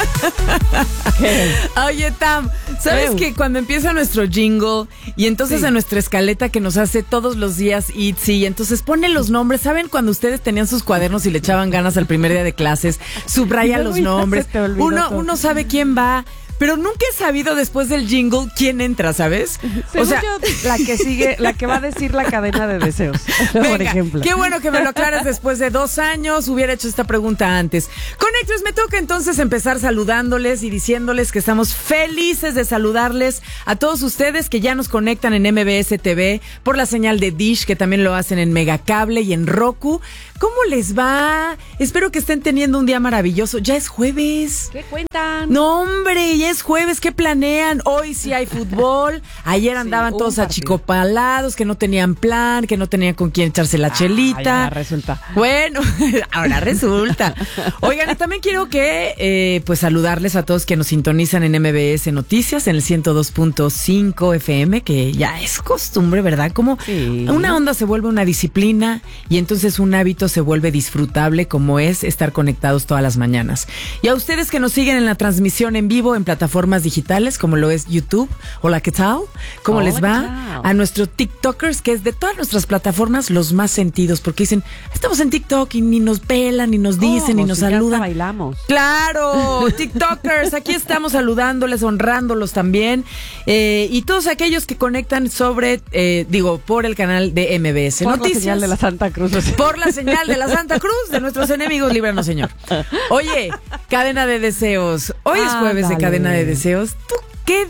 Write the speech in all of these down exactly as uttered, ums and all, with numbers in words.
Oye, Tam, ¿sabes Ew. que cuando empieza nuestro jingle y entonces Sí. en nuestra escaleta que nos hace todos los días Itzy, y entonces pone los nombres? ¿Saben cuando ustedes tenían sus cuadernos y le echaban ganas al primer día de clases? Subraya Y luego los ya nombres. se te olvidó Uno, todo. uno sabe quién va. Pero nunca he sabido después del jingle quién entra, ¿sabes? Según yo, la que sigue, la que va a decir la cadena de deseos, por venga, ejemplo. qué bueno que me lo aclaras después de dos años. Hubiera hecho esta pregunta antes. Conectores, me toca entonces empezar saludándoles y diciéndoles que estamos felices de saludarles a todos ustedes que ya nos conectan en M B S T V por la señal de Dish, que también lo hacen en Megacable y en Roku. ¿Cómo les va? Espero que estén teniendo un día maravilloso. Ya es jueves. ¿Qué cuentan? No, hombre, ya es jueves, ¿qué planean? Hoy sí hay fútbol. Ayer andaban un todos partido. achicopalados, que no tenían plan, que no tenían con quién echarse la Ah, chelita. ya resulta. Bueno, ahora resulta. Oigan, y también quiero que, eh, pues, saludarles a todos que nos sintonizan en M B S Noticias, en el ciento dos punto cinco F M, que ya es costumbre, ¿verdad? Como Sí. una onda se vuelve una disciplina y entonces un hábito se vuelve disfrutable, como es estar conectados todas las mañanas. Y a ustedes que nos siguen en la transmisión en vivo en plataformas digitales como lo es YouTube, hola, ¿qué tal? ¿Cómo Hola, les ¿qué va? tal? A nuestros TikTokers, que es de todas nuestras plataformas los más sentidos, porque dicen, estamos en TikTok y ni nos pelan, ni nos dicen, ni ¿Cómo? nos Si ya hasta saludan. bailamos. Claro, TikTokers, aquí estamos saludándoles, honrándolos también. Eh, y todos aquellos que conectan sobre, eh, digo, por el canal de M B S Por Noticias. la señal de la Santa Cruz. o sea. Por la señal de la Santa Cruz, de nuestros enemigos, líbranos, Señor. Oye, cadena de deseos. Hoy es jueves de Ándale. cadena de deseos. ¿Tú qué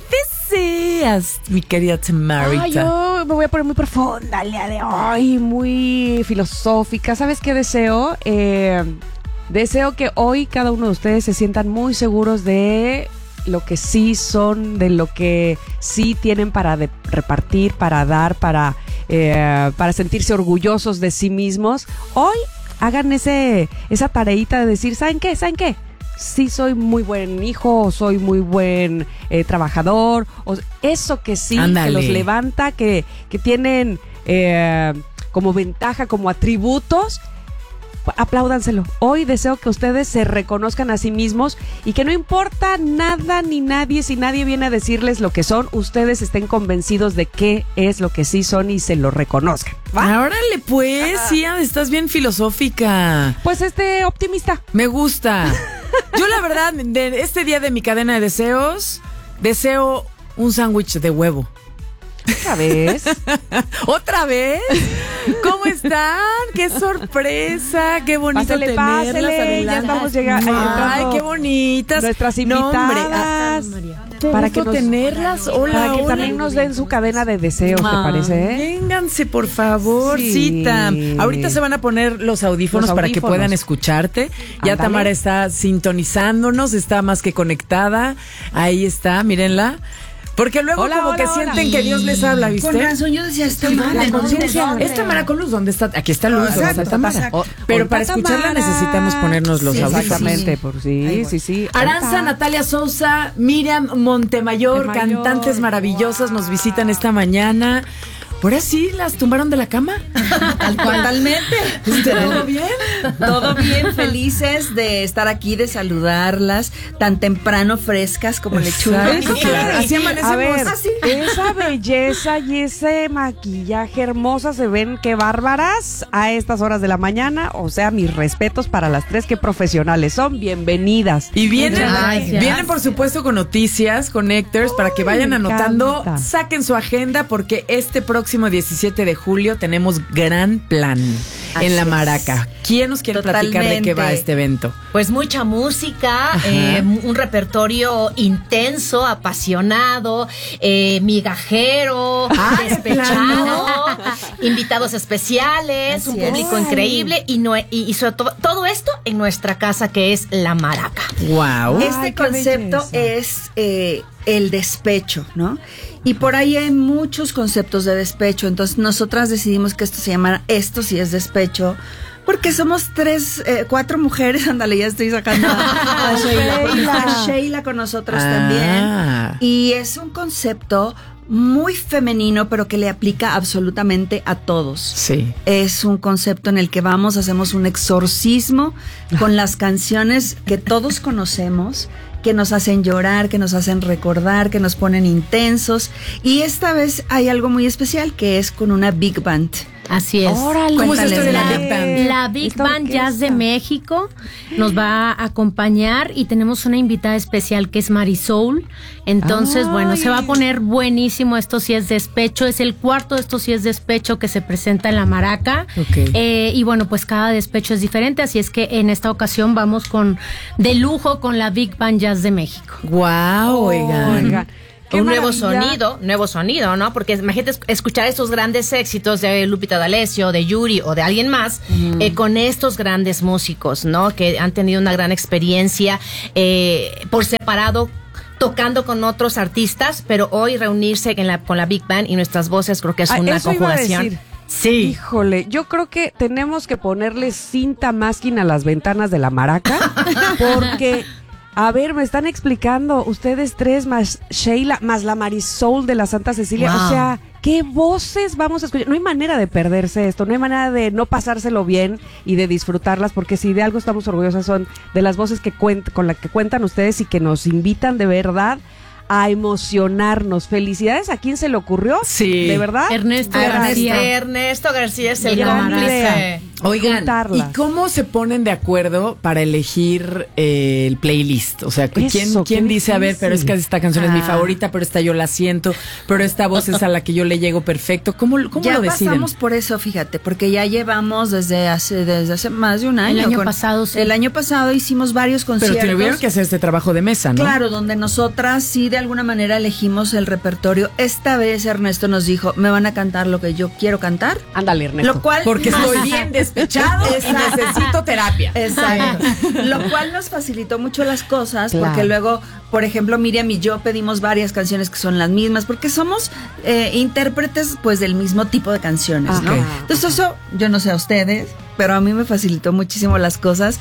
deseas, mi querida Tamarita? Ah, yo me voy a poner muy profunda el día de hoy, muy filosófica. ¿Sabes qué deseo? Eh, deseo que hoy cada uno de ustedes se sientan muy seguros de lo que sí son, de lo que sí tienen para de- repartir, para dar, para, eh, para sentirse orgullosos de sí mismos. Hoy hagan ese esa tareita de decir, ¿saben qué? ¿Saben qué? Sí soy muy buen hijo, o soy muy buen eh, trabajador, o eso que sí, Ándale. que los levanta, que, que tienen eh, como ventaja, como atributos, apláudanselo. Hoy deseo que ustedes se reconozcan a sí mismos y que no importa nada ni nadie, si nadie viene a decirles lo que son, ustedes estén convencidos de qué es lo que sí son y se lo reconozcan. ¿Va? Órale, pues, sí, estás bien filosófica. Pues este optimista. Me gusta. Yo, la verdad, de este día de mi cadena de deseos, deseo un sándwich de huevo. Otra vez. ¿Otra vez? ¿Cómo están? ¡Qué sorpresa! ¡Qué bonito Pásele, tenerlas! pásele, adelante. ya estamos llegando- ¡Ay, entrando qué bonitas! nuestras No, hombre, invitadas. qué para gusto que nos- tenerlas. Hola, Para que hola. también nos den su cadena de deseos, ¿te Ah, parece? eh? Vénganse, por favor, Sí. cita. Ahorita se van a poner los audífonos, Los para que audífonos. puedan escucharte. Ya Ándale. Tamara está sintonizándonos, está más que conectada. Ahí está, mírenla. Porque luego Hola, como hola, que hola. sienten que Dios les habla, ¿viste? Con razón yo decía, estoy mal. La ¿de dónde, conciencia. dónde? ¿Es Tamara con luz? ¿Dónde está? Aquí está luz, ¿dónde está Exacto, Tamara? exacto. Oh, pero Hola, para escucharla Tamara. necesitamos ponernos los Sí, audífonos. Exactamente, por sí, Ahí voy. sí, sí. Aranza, Ahorita. Natalia Sousa, Miriam Montemayor, Montemayor. cantantes maravillosas, nos visitan esta mañana. ¿Ahora sí las tumbaron de la cama? Totalmente. ¿Todo bien? Todo bien, felices de estar aquí, de saludarlas, tan temprano frescas como lechugas. Exacto, claro. Así amanecemos. A ver, Así. esa belleza y ese maquillaje hermosa se ven que bárbaras a estas horas de la mañana. O sea, mis respetos para las tres, que profesionales son. Bienvenidas. Y vienen, Muchas gracias. vienen por supuesto con noticias, connectors, para que vayan me anotando, encanta. saquen su agenda porque este próximo diecisiete de julio tenemos gran plan Así en La es. Maraca. ¿Quién nos quiere platicar de qué va Totalmente. este evento? Pues mucha música, eh, un repertorio intenso, apasionado, eh, migajero, Ah, ¿de despechado, invitados especiales, un Así es. público increíble y, no, y, y sobre todo todo esto en nuestra casa que es La Maraca. Wow. Este Ay, qué concepto belleza. es eh, el despecho, ¿no? Y por ahí hay muchos conceptos de despecho. Entonces nosotras decidimos que esto se llamara Esto sí es despecho. Porque somos tres, eh, cuatro mujeres, ándale, ya estoy sacando a, a Sheila. porque está Sheila con nosotros Ah. también. Y es un concepto muy femenino, pero que le aplica absolutamente a todos. Sí. Es un concepto en el que vamos, hacemos un exorcismo con las canciones que todos conocemos que nos hacen llorar, que nos hacen recordar, que nos ponen intensos. Y esta vez hay algo muy especial que es con una Big Band. Así es. Órale. ¿Cómo es esto de la Big Band? La Big Band Jazz de México nos va a acompañar y tenemos una invitada especial que es Marisol. Entonces, Ay. bueno, se va a poner buenísimo. Esto sí es despecho. Es el cuarto de Esto sí es despecho que se presenta en la Maraca. Ok. Eh, y bueno, pues cada despecho es diferente. Así es que en esta ocasión vamos con de lujo con la Big Band Jazz de México. Wow, oigan. Oiga, qué Un nuevo maravilla. sonido, nuevo sonido, ¿no? Porque imagínate escuchar estos grandes éxitos de Lupita D'Alessio, de Yuri o de alguien más, mm. eh, con estos grandes músicos, ¿no? Que han tenido una gran experiencia eh, por separado, tocando con otros artistas, pero hoy reunirse en la, con la Big Band y nuestras voces creo que es Ah, una eso iba a conjugación. decir. Sí. Híjole, yo creo que tenemos que ponerle cinta masking a las ventanas de la Maraca, porque, a ver, me están explicando ustedes tres, más Sheila, más la Marisol de la Santa Cecilia, Wow. o sea, ¿qué voces vamos a escuchar? No hay manera de perderse esto, no hay manera de no pasárselo bien y de disfrutarlas, porque si de algo estamos orgullosas son de las voces que cuent- con las que cuentan ustedes y que nos invitan de verdad a emocionarnos. Felicidades a quien se le ocurrió. Sí. De verdad. Ernesto Ernesto, García. Ernesto García es el Gran cómplice. idea. Oigan, Juntarlas. ¿y cómo se ponen de acuerdo para elegir eh, el playlist? O sea, ¿quién, Eso, quién qué dice, a ver, pero es que esta canción es mi Ah. favorita, pero esta yo la siento, pero esta voz es a la que yo le llego perfecto? ¿Cómo, cómo Ya lo deciden? pasamos por eso, fíjate, porque ya llevamos desde hace desde hace más de un año. El año con- pasado, sí. El año pasado hicimos varios Pero conciertos. tuvieron que hacer este trabajo de mesa, ¿no? Claro, donde nosotras sí de alguna manera elegimos el repertorio. Esta vez Ernesto nos dijo, me van a cantar lo que yo quiero cantar. Ándale, Ernesto. Lo cual Porque estoy bien despechado y necesito terapia. Exacto. Lo cual nos facilitó mucho las cosas, Claro. porque luego, por ejemplo, Miriam y yo pedimos varias canciones que son las mismas, porque somos eh, intérpretes pues del mismo tipo de canciones, ¿no? Ajá. Entonces eso, yo no sé a ustedes, pero a mí me facilitó muchísimo las cosas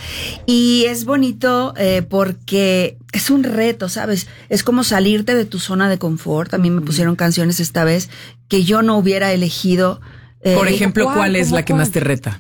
y es bonito eh, porque es un reto, ¿sabes? Es como salirte de tu zona de confort. A mí me pusieron canciones esta vez que yo no hubiera elegido. eh, Por ejemplo, ¿cuál? ¿cuál es ¿Cómo la que cuál? más te reta?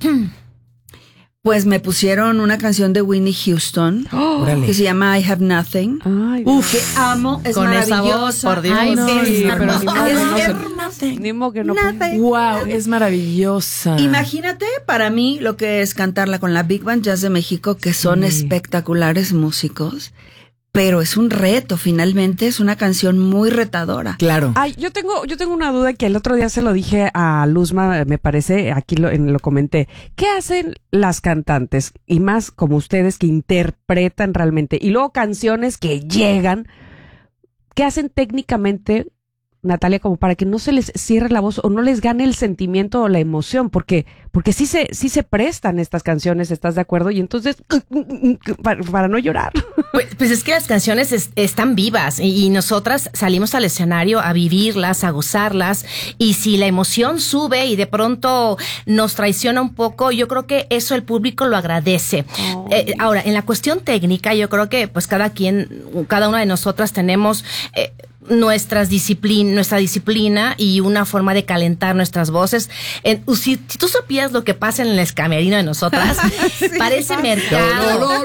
Pues me pusieron una canción de Whitney Houston Órale. que se llama I Have Nothing. Ay, Uf. Que amo, es Con esa voz, maravillosa. por Dios. Ay, no, Es sí, pero ni modo que no se- hermosa. ni modo que no. Nothing. Wow, es maravillosa. Imagínate para mí lo que es cantarla con la Big Band Jazz de México, que son Sí. espectaculares músicos, pero es un reto, finalmente es una canción muy retadora. Claro. Ay, yo tengo, yo tengo una duda que el otro día se lo dije a Luzma, me parece, aquí lo, en- lo comenté. ¿Qué hacen las cantantes? Y más como ustedes que interpretan realmente. Y luego canciones que llegan. ¿Qué hacen técnicamente, Natalia, como para que no se les cierre la voz o no les gane el sentimiento o la emoción? Porque, porque sí se, sí se prestan estas canciones, ¿estás de acuerdo? Y entonces, para, para no llorar. Pues, pues es que las canciones es- están vivas y, y nosotras salimos al escenario a vivirlas, a gozarlas, y si la emoción sube y de pronto nos traiciona un poco, yo creo que eso el público lo agradece. Oh. Eh, ahora, en la cuestión técnica, yo creo que pues cada quien, cada una de nosotras tenemos eh, nuestras disciplin, nuestra disciplina y una forma de calentar nuestras voces. En- si, si tú supieras lo que pasa en el escamerino de nosotras, parece mercado.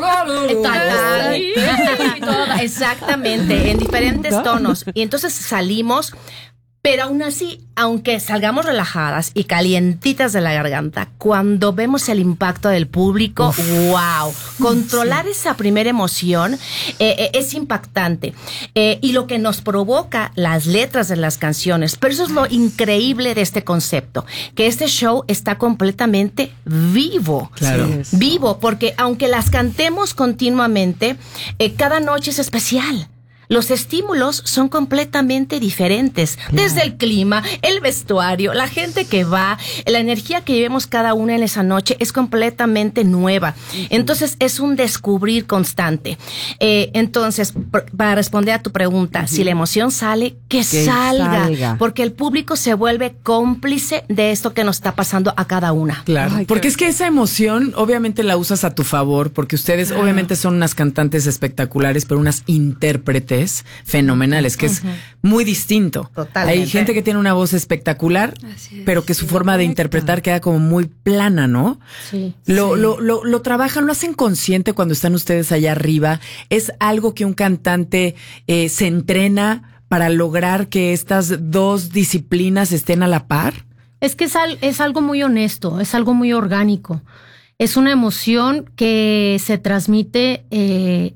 Toda- Exactamente, en diferentes tonos. Y entonces salimos, pero aún así, aunque salgamos relajadas y calientitas de la garganta, cuando vemos el impacto del público, wow, controlar esa primera emoción eh, eh, es impactante. Eh, y lo que nos provoca las letras de las canciones, pero eso es lo increíble de este concepto, que este show está completamente vivo. Claro. Sí, es. Vivo, porque aunque las cantemos continuamente, eh, cada noche es especial. Los estímulos son completamente diferentes, desde el clima, el vestuario, la gente que va, la energía que llevemos cada una en esa noche es completamente nueva. Entonces es un descubrir constante. Eh, entonces, por- para responder a tu pregunta, si la emoción sale, que, Que salga, salga. porque el público se vuelve cómplice de esto que nos está pasando a cada una. Claro, Ay, porque qué- es que esa emoción obviamente la usas a tu favor, porque ustedes obviamente son unas cantantes espectaculares, pero unas intérpretes intérpretes fenomenales, que es muy distinto. Totalmente. Hay gente que tiene una voz espectacular, pero que su forma de interpretar queda como muy plana, ¿no? Sí. Lo, Sí. lo, lo, lo trabajan, lo hacen consciente cuando están ustedes allá arriba. Es algo que un cantante eh, se entrena para lograr que estas dos disciplinas estén a la par. Es que es, al- es algo muy honesto, es algo muy orgánico. Es una emoción que se transmite, eh,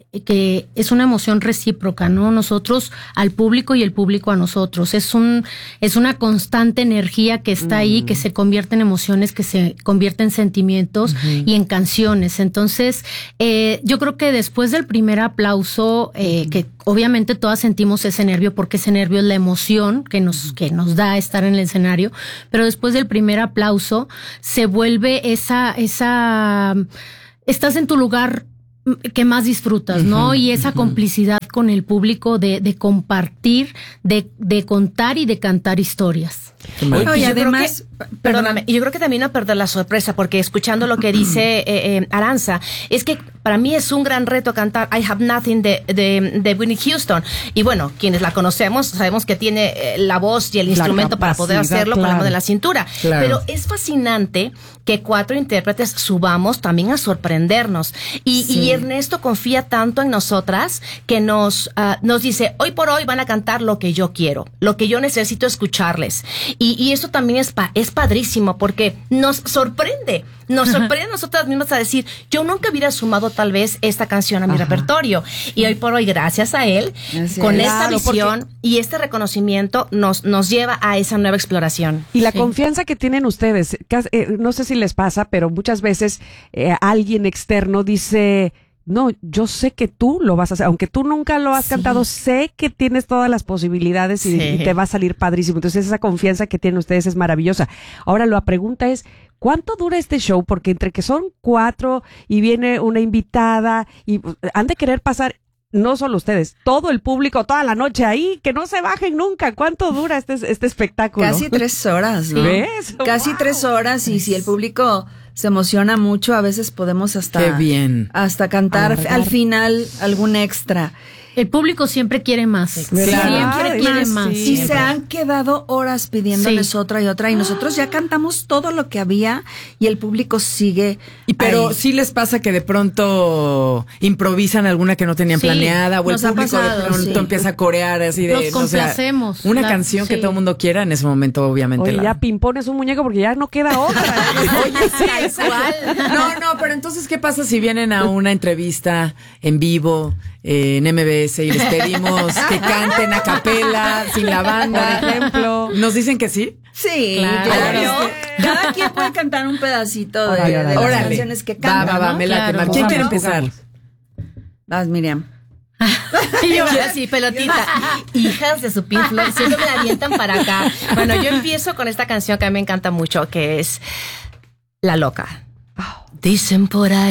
que es una emoción recíproca, ¿no? Nosotros al público y el público a nosotros. Es un, es una constante energía que está ahí, que se convierte en emociones, que se convierte en sentimientos y en canciones. Entonces, eh, yo creo que después del primer aplauso, eh, que obviamente todas sentimos ese nervio, porque ese nervio es la emoción que nos, que nos da estar en el escenario, pero después del primer aplauso se vuelve esa, esa, estás en tu lugar que más disfrutas, ¿no? Uh-huh, y esa uh-huh. complicidad con el público de, de compartir, de, de contar y de cantar historias. Oye, y además, que, perdóname, yo creo que también no perder la sorpresa, porque escuchando lo que dice eh, eh, Aranza, es que para mí es un gran reto cantar I Have Nothing de, de, de Whitney Houston. Y bueno, quienes la conocemos sabemos que tiene eh, la voz y el la instrumento para poder hacerlo, claro, con la mano de la cintura. Claro. Pero es fascinante que cuatro intérpretes subamos también a sorprendernos. Y, sí. y Ernesto confía tanto en nosotras que nos, uh, nos dice, hoy por hoy van a cantar lo que yo quiero, lo que yo necesito escucharles. Y, y eso también es, pa, es padrísimo, porque nos sorprende, nos sorprende a nosotras mismas a decir, yo nunca hubiera sumado tal vez esta canción a mi Ajá. repertorio. Y hoy por hoy, gracias a él, Así con es. esta claro, visión porque... y este reconocimiento nos, nos lleva a esa nueva exploración. Y la sí. confianza que tienen ustedes, eh, no sé si les pasa, pero muchas veces eh, alguien externo dice... No, yo sé que tú lo vas a hacer, aunque tú nunca lo has sí. cantado, sé que tienes todas las posibilidades y, sí. y te va a salir padrísimo. Entonces esa confianza que tienen ustedes es maravillosa. Ahora la pregunta es, ¿cuánto dura este show? Porque entre que son cuatro y viene una invitada y han de querer pasar, no solo ustedes, todo el público, toda la noche ahí, que no se bajen nunca. ¿Cuánto dura este, este espectáculo? Casi tres horas, ¿no? ¿Ves? Casi wow. tres horas y si el público... se emociona mucho, a veces podemos hasta Qué bien. hasta cantar Alargar. al final algún extra. El público siempre quiere más. Claro. Siempre ah, quiere más. Sí, y se han quedado horas pidiéndoles sí. otra y otra y nosotros ya cantamos todo lo que había y el público sigue. Y pero ahí. sí les pasa que de pronto improvisan alguna que no tenían sí, planeada o el público pasado, de pronto sí. empieza a corear así de... Los complacemos. O sea, una la, canción sí. que todo el mundo quiera en ese momento obviamente. Oye, la... ya pimpones un muñeco porque ya no queda otra. Oye, sí, igual. No, no, pero entonces ¿qué pasa si vienen a una entrevista en vivo eh, en M B S y les pedimos que canten a capela, sin la banda, por ejemplo? ¿Nos dicen que sí? Sí, claro. claro. Cada quien puede cantar un pedacito de, de las Órale. canciones que cantan. Va, va, va, ¿no? me late. Claro. ¿Quién quiere empezar? Vas, Miriam. Y yo así, pelotita. Hijas de su Pink Floyd, siempre me la avientan para acá. Bueno, yo empiezo con esta canción que a mí me encanta mucho, que es La Loca. Dicen por ahí